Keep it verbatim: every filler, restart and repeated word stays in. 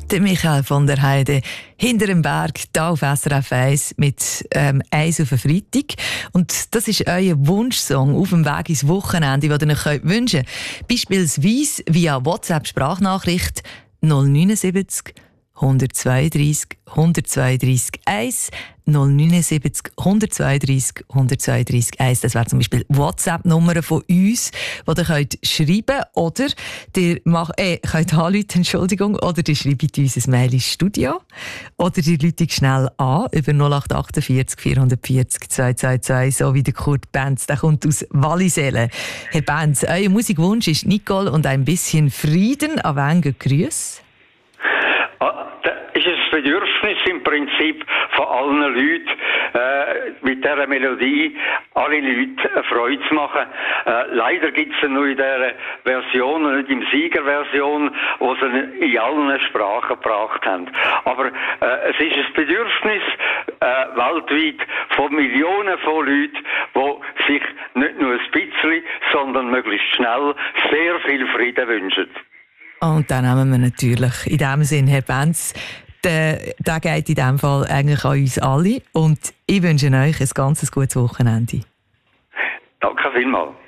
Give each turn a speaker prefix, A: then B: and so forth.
A: Der Michael von der Heide hinter dem Berg, hier auf S R F eins mit ähm, «Eins auf den Freitag». Und das ist euer Wunschsong auf dem Weg ins Wochenende, den ihr euch wünschen könnt. Beispielsweise via WhatsApp-Sprachnachricht null neunundsiebzig, hundertzweiunddreißig, hundertzweiunddreißig eins, null neunundsiebzig, hundertzweiunddreißig, hundertzweiunddreißig eins. Das wäre zum Beispiel WhatsApp-Nummer von uns, die ihr könnt schreiben oder ihr macht, äh, könnt anrufen, Entschuldigung, oder ihr schreibt uns ein Mail ins Studio oder ihr ruft schnell an über null acht achtundvierzig, vierhundertvierzig, zweihundertzweiundzwanzig, so wie der Kurt Benz, der kommt aus Wallisellen. Herr Benz, euer Musikwunsch ist Nicole und ein bisschen Frieden. An wen geht Grüße?
B: Ist es ein Bedürfnis im Prinzip von allen Leuten, äh, mit dieser Melodie alle Leute eine Freude zu machen. Äh, leider gibt es nur in dieser Version, nicht in Siegerversion, wo sie in allen Sprachen gebracht haben. Aber äh, es ist ein Bedürfnis äh, weltweit von Millionen von Leuten, die sich nicht nur ein bisschen, sondern möglichst schnell sehr viel Frieden wünschen.
A: Und dann nehmen wir natürlich in dem Sinn, Herr Benz, der, der geht in diesem Fall eigentlich an uns alle. Und ich wünsche euch ein ganz gutes Wochenende.
B: Danke vielmals.